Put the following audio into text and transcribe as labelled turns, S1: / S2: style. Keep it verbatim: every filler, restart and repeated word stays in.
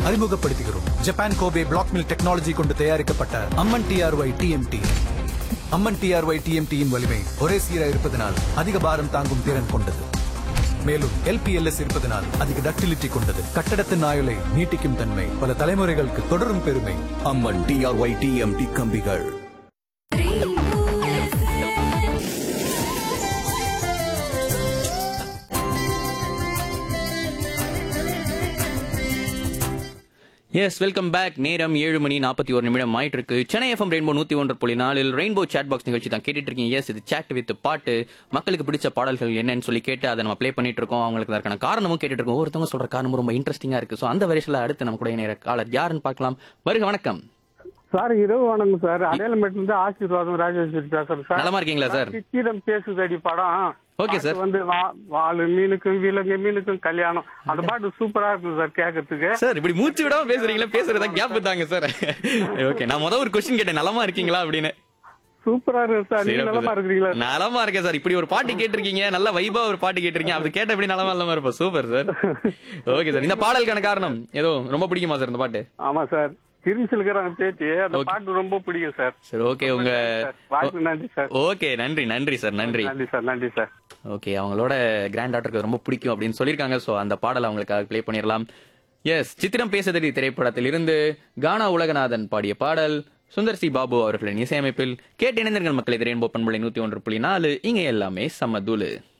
S1: அறிமுகப்படுத்துகிறோம். Japan Kobe black mill technology கொண்டு தயாரிக்கப்பட்ட அம்மன் டிஆர்ஒய் டிஎம்டி. அம்மன் டிஆர்ஒய் டிஎம்டியின் வலிமை ஒரே சீராக இருப்பதனால் அதிக பாரம் தாங்கும் திறன் கொண்டது. மேலும் எல்பிஎல்எஸ் இருப்பதனால் அதிக டக்டிலிட்டி கொண்டது. கட்டடத்தின் ஆயுளை நீட்டிக்கும் தன்மை பல தலைமுறைகளுக்கு தொடரும் பெருமை.
S2: அம்மன் டிஆர்ஒய் டிஎம்டி கம்பிகள்.
S3: S, welcome back. நேரம் ஏழு மணி நாற்பத்தி ஒரு நிமிடம் ஆயிட்டு இருக்கு. சென்னை எஃப்எம் ரெயின்போ நூத்தி ஒன்று புள்ளி நாலில் ரெயின்போ சாட் பாக்ஸ் நிகழ்ச்சி தான் கேட்டுட்டு இருக்கீங்க. எஸ், இது சாட் வித் பாட்டு. மக்களுக்கு பிடிச்ச பாடல்கள் என்னன்னு சொல்லி கேட்டு அதை நம்ம ப்ளே பண்ணிட்டு இருக்கோம். அவங்களுக்கு அதற்கான காரணமும் கேட்டுட்டு இருக்கோம். ஒருத்தவங்க சொல்ற காரணம் ரொம்ப இன்ட்ரெஸ்டிங்கா இருக்கு. ஸோ அந்த வரிசையில் அடுத்து நம்ம கூட இணைய காலர் யாருன்னு பார்க்கலாம். வருக, வணக்கம்
S4: சார். இரவு வணக்கம் சார். அடையாளமேட்டில இருந்து ஆசீர்வாதம் ராஜேஸ்வரி பேசுறேன் சார்.
S3: நலமா இருக்கீங்களா சார்?
S4: சித்திரம் பேசுதடி படம்.
S3: Okay sir.
S4: வந்து வாழு மீனுக்கும் விலங்கு மீனுக்கும் கல்யாணம், அந்த பாட்டு சூப்பரா இருக்கும் சார் கேட்கறதுக்கு.
S3: சார் இப்படி மூச்சு விடாம பேசுறீங்களா? பேசுறதா கேப் தாங்க சார். ஓகே, நான் முதல் ஒரு கொஸ்டின் கேட்டேன், நலமா இருக்கீங்களா அப்படின்னு.
S4: சூப்பரா இருக்கு சார். நீங்க நலமா இருக்கிறீங்களா?
S3: நலமா இருக்கேன் சார். இப்படி ஒரு பாட்டு கேட்டிருக்கீங்க, நல்ல வைபா ஒரு பாட்டு கேட்டிருக்கீங்க, அது கேட்ட எப்படி நலமா இல்லாம இருப்போம். Super sir. ஓகே சார், இந்த பாடலுக்கான காரணம் ஏதோ ரொம்ப பிடிக்குமா சார் இந்த பாட்டு?
S4: ஆமா சார், திருச்சிலுக்கிறாங்க பேச்சு, அந்த பாட்டு ரொம்ப பிடிக்கும் சார்.
S3: சரி, ஓகே. உங்க
S4: வாய்ப்பு நன்றி சார்.
S3: ஓகே, நன்றி நன்றி சார். நன்றி
S4: நன்றி சார். நன்றி சார்.
S3: ஓகே, அவங்களோட கிராண்ட் டாட்டருக்கு ரொம்ப பிடிக்கும் அப்படின்னு சொல்லியிருக்காங்க. ஸோ அந்த பாடல் அவங்களுக்காக ப்ளே பண்ணிடலாம். எஸ், சித்திரம் பேசுதடி திரைப்படத்தில் இருந்து கானா உலகநாதன் பாடிய பாடல், சுந்தர் சி பாபு அவர்களின் இசையமைப்பில் கேட்டு இணைந்தர்கள் மக்களை. ரெயின்போ பண்பலை நூத்தி ஒன்று புள்ளி நாலு, இங்க எல்லாமே சமதூளு.